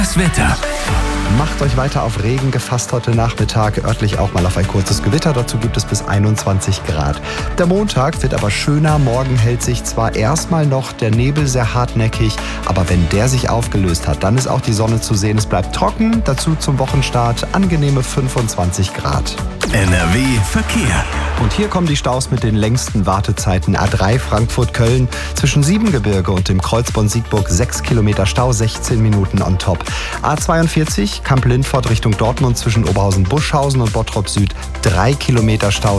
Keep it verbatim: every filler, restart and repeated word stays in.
Das Wetter. Macht euch weiter auf Regen gefasst heute Nachmittag, örtlich auch mal auf ein kurzes Gewitter. Dazu gibt es bis einundzwanzig Grad. Der Montag wird aber schöner. Morgen hält sich zwar erstmal noch der Nebel sehr hartnäckig, aber wenn der sich aufgelöst hat, dann ist auch die Sonne zu sehen. Es bleibt trocken, dazu zum Wochenstart angenehme fünfundzwanzig Grad. N R W Verkehr. Und hier kommen die Staus mit den längsten Wartezeiten. A drei Frankfurt-Köln zwischen Siebengebirge und dem Kreuzborn-Siegburg sechs Kilometer Stau, sechzehn Minuten on top. A zweiundvierzig Kamp-Lindfort Richtung Dortmund zwischen Oberhausen-Buschhausen und Bottrop Süd drei Kilometer Stau.